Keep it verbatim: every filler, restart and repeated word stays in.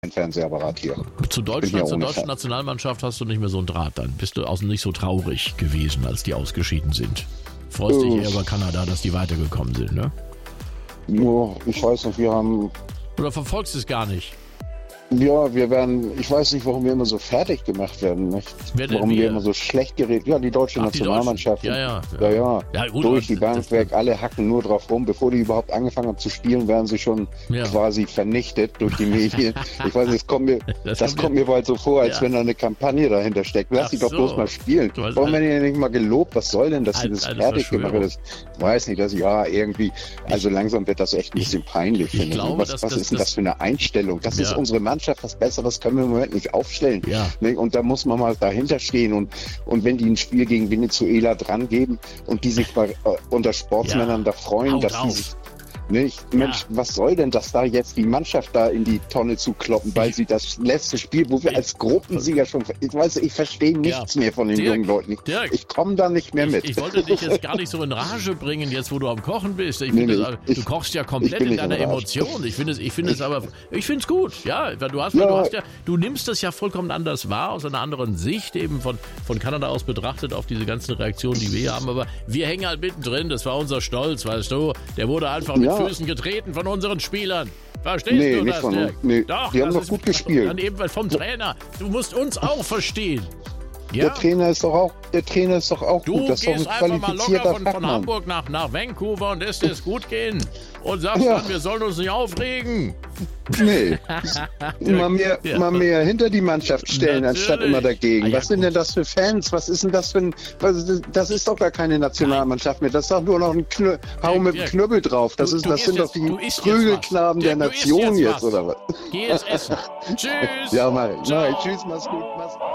Ein Fernsehapparat hier. Zu Bin Deutschland, hier zur ohne deutschen Fan. Nationalmannschaft hast du nicht mehr so einen Draht. Dann bist du außen nicht so traurig gewesen, als die ausgeschieden sind. Freust dich Uff. eher über Kanada, dass die weitergekommen sind, ne? Nur, ich weiß nicht, wir haben, Oder verfolgst du es gar nicht? ja, wir werden, ich weiß nicht, warum wir immer so fertig gemacht werden, nicht? Wer denn Warum wir wir? immer so schlecht geredet, ja, die deutsche Ach, die Nationalmannschaft. Deutschen. Ja, Ja, ja. ja. Ja, gut, Durch die das- Bank das- weg, alle hacken nur drauf rum. Bevor die überhaupt angefangen haben zu spielen, werden sie schon Ja. quasi vernichtet durch die Medien. Ich weiß nicht, das kommt mir, Das das, kommt kommt mir bald so vor, als Ja. wenn da eine Kampagne dahinter steckt. Lass Ach sie doch so. bloß mal spielen. Du hast Warum ein- werden die nicht mal gelobt? Was soll denn, dass sie Ein- das eine fertig gemacht haben? Verschwörung. Das weiß nicht, dass ja irgendwie, also langsam wird das echt ein bisschen peinlich, ich finde ich. glaube, Was, dass was das- ist denn das für eine Einstellung? Das ist Ja. unsere Mannschaft, was Besseres können wir im Moment nicht aufstellen. Ja. Ne? Und da muss man mal dahinter stehen. Und, und wenn die ein Spiel gegen Venezuela dran geben und die sich bei, äh, unter Sportsmännern Ja. da freuen, Haut dass drauf. die sich. Nicht? Mensch, was soll denn das da jetzt die Mannschaft da in die Tonne zu kloppen, weil Ich- sie das letzte Spiel, wo wir Ich- als Gruppensieger schon, ich weiß, ich verstehe nichts mehr von den Dirk, jungen Leuten. Ich, Dirk. ich komme da nicht mehr mit. Ich, ich wollte dich jetzt gar nicht so in Rage bringen, jetzt wo du am Kochen bist. Ich Nee, finde nee, das, ich- du kochst ja ich komplett bin in nicht in deiner Rage. Emotion. Ich finde es, ich finde es aber, ich finde es gut. Ja, weil du hast, weil Ja. du hast ja, du nimmst das ja vollkommen anders wahr, aus einer anderen Sicht eben von, von Kanada aus betrachtet auf diese ganzen Reaktionen, die wir hier haben. Aber wir hängen halt mittendrin. Das war unser Stolz, weißt du. Der wurde einfach mit Ja. Füßen getreten von unseren Spielern. Verstehst Nee, du nicht das, von Dirk? uns. Nee, Doch, die haben das doch ist- gut gespielt. Dann eben vom Trainer. Du musst uns auch verstehen. Ja? Der Trainer ist doch auch, der Trainer ist doch auch Du gut. Das ist doch ein gehst einfach mal locker qualifizierter von, von Fachmann. Hamburg nach, nach Vancouver und lässt es gut gehen. Und sagst Ja. dann, wir sollen uns nicht aufregen. Nee. mal, mehr, Ja. mal mehr hinter die Mannschaft stellen, Natürlich. anstatt immer dagegen. Ah, ja, was sind gut. denn das für Fans? Was ist denn das für ein. Was, das ist doch gar keine Nationalmannschaft mehr. Das ist doch nur noch ein Knö Hau mit dem Dirk, Knüppel drauf. Das, du- ist, du das isst sind jetzt- doch die du isst jetzt Prügelknaben was. der Dirk, du isst Nation jetzt jetzt, was. oder was? Geh es essen. Tschüss. Ja, mach ich. Ciao. Mach ich. Tschüss, mach's gut. Mach's